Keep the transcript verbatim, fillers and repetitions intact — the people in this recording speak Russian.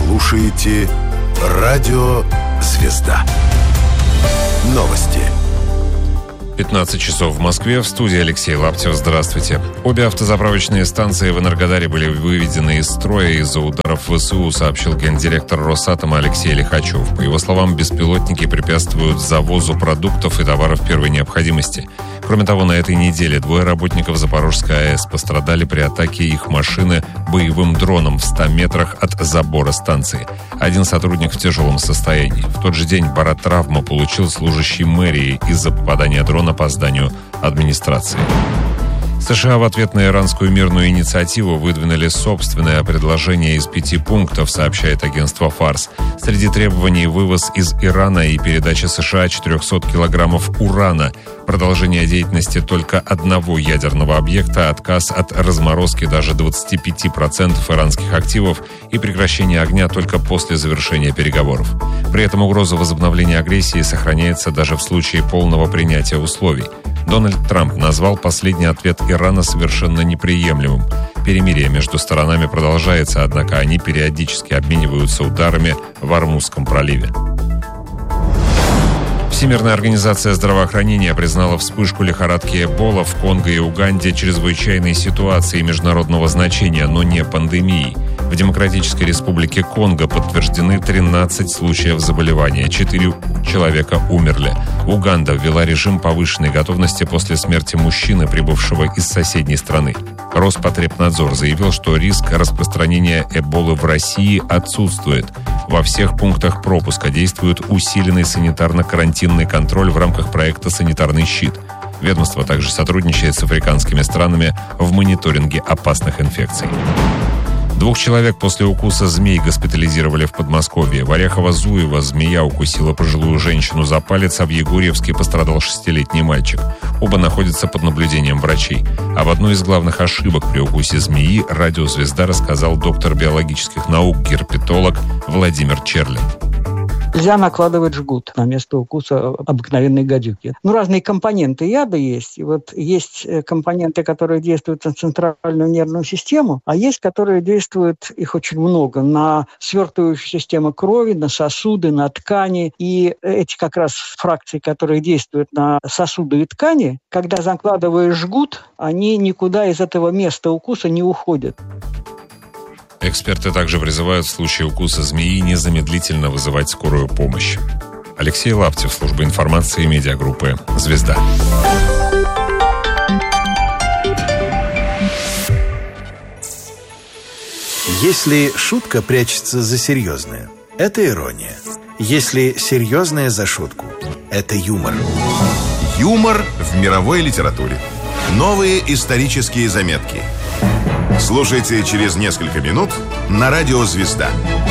слушаете Радио «Звезда». Новости. пятнадцать часов в Москве. В студии Алексей Лаптев. Здравствуйте. Обе автозаправочные станции в Энергодаре были выведены из строя из-за ударов ВСУ, сообщил гендиректор Росатома Алексей Лихачев. По его словам, беспилотники препятствуют завозу продуктов и товаров первой необходимости. Кроме того, на этой неделе двое работников Запорожской АЭС пострадали при атаке их машины боевым дроном в ста метрах от забора станции. Один сотрудник в тяжелом состоянии. В тот же день баротравму получил служащий мэрии из-за попадания дрона по зданию администрации. США в ответ на иранскую мирную инициативу выдвинули собственное предложение из пяти пунктов, сообщает агентство «Фарс». Среди требований вывоз из Ирана и передача США четырехсот килограммов урана, продолжение деятельности только одного ядерного объекта, отказ от разморозки даже двадцати пяти процентов иранских активов и прекращение огня только после завершения переговоров. При этом угроза возобновления агрессии сохраняется даже в случае полного принятия условий. Дональд Трамп назвал последний ответ Ирана совершенно неприемлемым. Перемирие между сторонами продолжается, однако они периодически обмениваются ударами в Ормузском проливе. Всемирная организация здравоохранения признала вспышку лихорадки Эбола в Конго и Уганде чрезвычайной ситуацией международного значения, но не пандемией. В Демократической Республике Конго подтверждены тринадцать случаев заболевания, четыре человека умерли. Уганда ввела режим повышенной готовности после смерти мужчины, прибывшего из соседней страны. Роспотребнадзор заявил, что риск распространения Эболы в России отсутствует. Во всех пунктах пропуска действует усиленный санитарно-карантинный контроль в рамках проекта «Санитарный щит». Ведомство также сотрудничает с африканскими странами в мониторинге опасных инфекций. Двух человек после укуса змей госпитализировали в Подмосковье. В Орехово-Зуево змея укусила пожилую женщину за палец, а в Егорьевске пострадал шестилетний мальчик. Оба находятся под наблюдением врачей. Об одной из главных ошибок при укусе змеи радио «Звезда» рассказал доктор биологических наук, герпетолог Владимир Черлин. Нельзя накладывать жгут на место укуса обыкновенной гадюки. Ну, разные компоненты яда есть. И вот есть компоненты, которые действуют на центральную нервную систему, а есть, которые действуют, их очень много, на свертывающую систему крови, на сосуды, на ткани. И эти как раз фракции, которые действуют на сосуды и ткани, когда закладываешь жгут, они никуда из этого места укуса не уходят. Эксперты также призывают в случае укуса змеи незамедлительно вызывать скорую помощь. Алексей Лаптев, служба информации медиагруппы «Звезда». Если шутка прячется за серьезное, это ирония. Если серьезное за шутку, это юмор. Юмор в мировой литературе. Новые исторические заметки. Слушайте через несколько минут на радио «Звезда».